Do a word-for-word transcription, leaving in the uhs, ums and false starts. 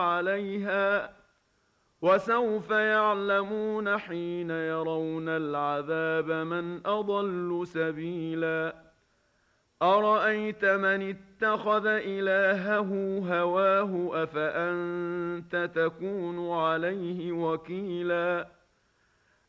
عليها وسوف يعلمون حين يرون العذاب من أضل سبيلا أرأيت من اتخذ إلهه هواه أفأنت تكون عليه وكيلا